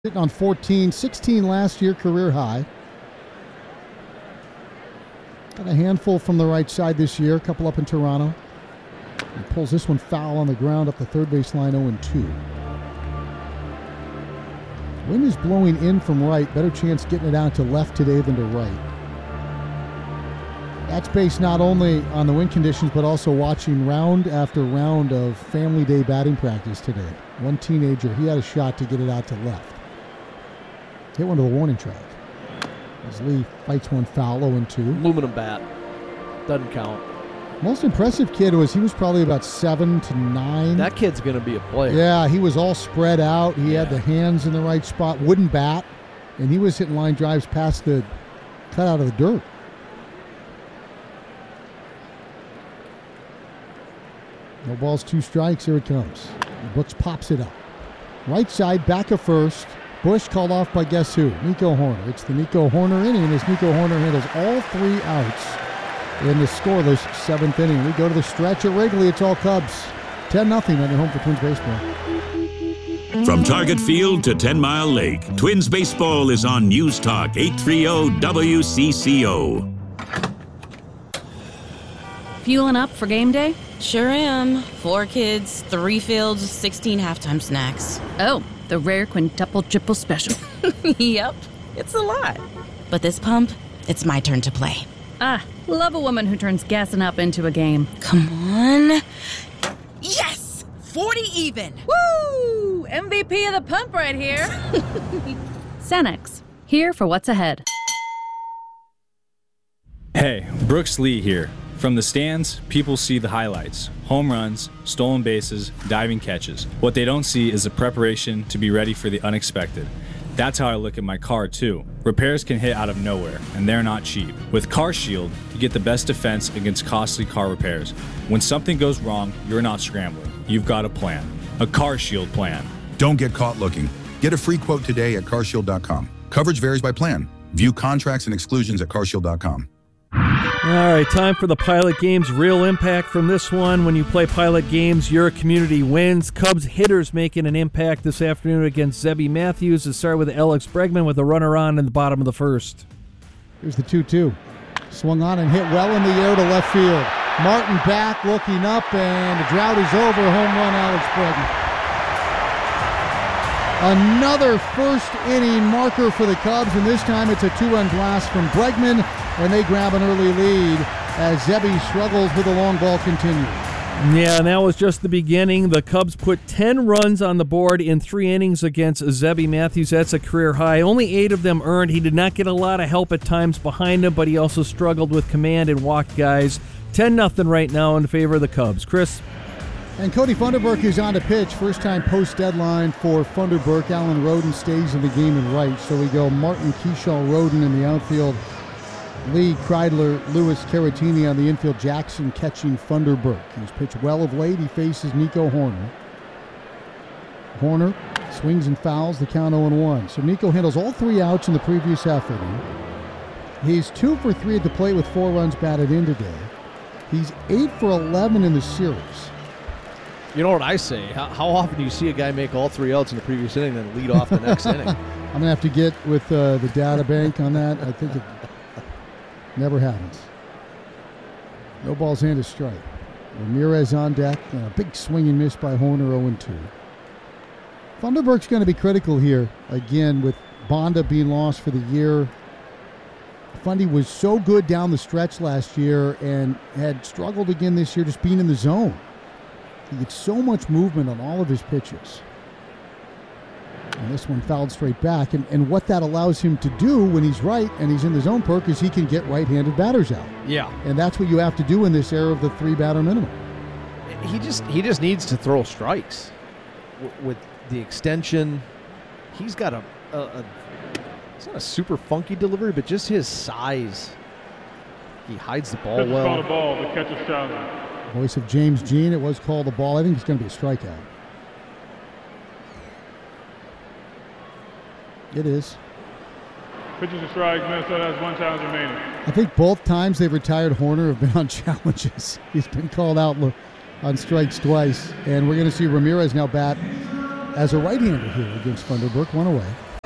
Sitting on 14, 16 last year, career high. Got a handful from the right side this year, a couple up in Toronto. He pulls this one foul on the ground up the third baseline, 0-2. Wind is blowing in from right. Better chance getting it out to left today than to right. That's based not only on the wind conditions, but also watching round after round of family day batting practice today. One teenager, he had a shot to get it out to left. Hit one to the warning track. As Lee fights one foul, 0-2. Aluminum bat. Doesn't count. Most impressive kid he was probably about 7 to 9. That kid's going to be a player. Yeah, he was all spread out. He had the hands in the right spot, wooden bat, and he was hitting line drives past the cutout of the dirt. No balls, 2 strikes. Here it comes. Brooks pops it up. Right side, back of first. Bush called off by guess who? Nico Hoerner. It's the Nico Hoerner inning as Nico Hoerner handles all 3 outs in the scoreless 7th inning. We go to the stretch at Wrigley. It's all Cubs. 10-0 on your home for Twins baseball. From Target Field to 10 Mile Lake, Twins baseball is on News Talk 830 WCCO. Fueling up for game day? Sure am. 4 kids, 3 fields, 16 halftime snacks. Oh, the rare quintuple triple special. Yep, it's a lot. But this pump, it's my turn to play. Ah, love a woman who turns gassing up into a game. Come on. Yes! 40 even. Woo! MVP of the pump right here. Cenex, here for what's ahead. Hey, Brooks Lee here. From the stands, people see the highlights. Home runs, stolen bases, diving catches. What they don't see is the preparation to be ready for the unexpected. That's how I look at my car, too. Repairs can hit out of nowhere, and they're not cheap. With CarShield, you get the best defense against costly car repairs. When something goes wrong, you're not scrambling. You've got a plan. A CarShield plan. Don't get caught looking. Get a free quote today at carshield.com. Coverage varies by plan. View contracts and exclusions at carshield.com. All right, time for the Pilot Games real impact from this one. When you play Pilot Games, your community wins. Cubs hitters making an impact this afternoon against Zebby Matthews. It started with Alex Bregman with a runner on in the bottom of the first. Here's the 2-2. Swung on and hit well in the air to left field. Martin back, looking up, and the drought is over. Home run, Alex Bregman. Another first inning marker for the Cubs, and this time it's a 2-run blast from Bregman, and they grab an early lead as Zebby struggles with the long ball continues. Yeah, and that was just the beginning. The Cubs put 10 runs on the board in 3 innings against Zebby Matthews. That's a career high. Only 8 of them earned. He did not get a lot of help at times behind him, but he also struggled with command and walked guys. 10-0 right now in favor of the Cubs. Chris? And Cody Funderburk is on to pitch. First time post-deadline for Funderburk. Alan Roden stays in the game in right. So we go Martin, Keyshaw, Roden in the outfield. Lee, Kreidler, Lewis, Caratini on the infield. Jackson catching Funderburk. He's pitched well of late. He faces Nico Hoerner. Hoerner swings and fouls, the count 0-1. So Nico handles all 3 outs in the previous half inning. He's 2 for 3 at the plate with 4 runs batted in today. He's 8 for 11 in the series. You know what I say? How often do you see a guy make all 3 outs in the previous inning and then lead off the next inning? I'm going to have to get with the data bank on that. I think it never happens. No balls and a strike. Ramirez on deck, and a big swing and miss by Hoerner, 0-2. Funderburk's going to be critical here, again, with Bonda being lost for the year. Fundy was so good down the stretch last year and had struggled again this year just being in the zone. He gets so much movement on all of his pitches. And this one fouled straight back. And what that allows him to do when he's right and he's in the zone perk is he can get right-handed batters out. Yeah. And that's what you have to do in this era of the 3-batter minimum. He just needs to throw strikes. With the extension, he's got it's not a super funky delivery, but just his size. He hides the ball well. Called a ball. The catch is challenged. Voice of James Jean. It was called a ball. I think it's going to be a strikeout. It is. Pitches a strike. Minnesota has 1 challenge remaining. I think both times they've retired Hoerner have been on challenges. He's been called out on strikes twice. And we're going to see Ramirez now bat as a right-hander here against Funderburk. 1 away.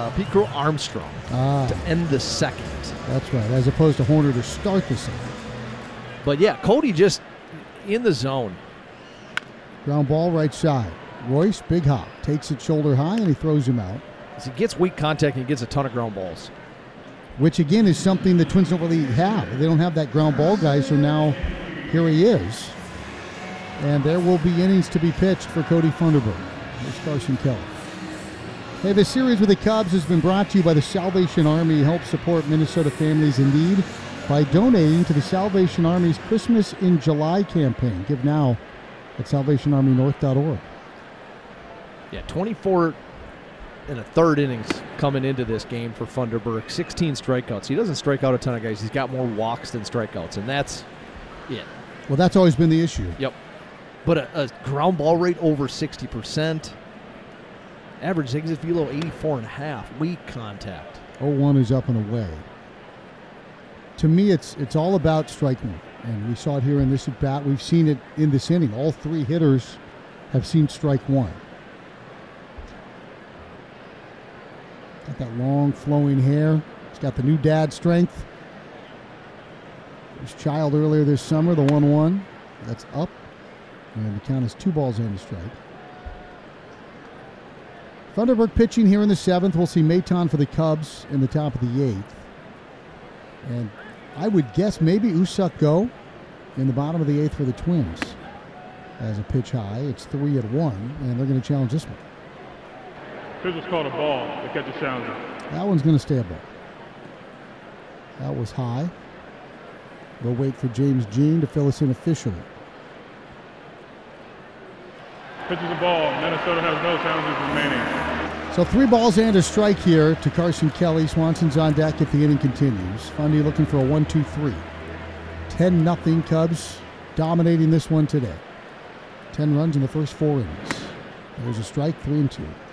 Pete Crow Armstrong to end the second. That's right, as opposed to Horner to start the second. But yeah, Cody just in the zone. Ground ball right side. Royce, big hop, takes it shoulder high, and he throws him out. As he gets weak contact, and he gets a ton of ground balls. Which, again, is something the Twins don't really have. They don't have that ground ball guy, so now here he is. And there will be innings to be pitched for Cody Funderburk. Here's Carson Kelly. Hey, this series with the Cubs has been brought to you by the Salvation Army. Help support Minnesota families in need by donating to the Salvation Army's Christmas in July campaign. Give now at salvationarmynorth.org. Yeah, 24 and a third innings coming into this game for Funderburk. 16 strikeouts. He doesn't strike out a ton of guys. He's got more walks than strikeouts, and that's it. Well, that's always been the issue. Yep. But a ground ball rate over 60%. Average exit velo 84.5. Weak contact. 0-1 is up and away. To me, it's all about strike one. And we saw it here in this at bat. We've seen it in this inning. All three hitters have seen strike one. Got that long flowing hair. He's got the new dad strength. His child earlier this summer, the 1-1. That's up. And the count is 2 balls and a strike. Funderburk pitching here in the 7th. We'll see Maton for the Cubs in the top of the 8th. And I would guess maybe Usuck go in the bottom of the 8th for the Twins. As a pitch high, it's 3-1, and they're going to challenge this one. Officials called a ball. The catcher challenging. That one's going to stay a ball. That was high. We'll wait for James Jean to fill us in officially. Pitches a ball. Minnesota has no challenges remaining. So 3 balls and a strike here to Carson Kelly. Swanson's on deck if the inning continues. Fundy looking for a 1-2-3. 10-0 Cubs dominating this one today. 10 runs in the first 4 innings. There's a strike, 3-2.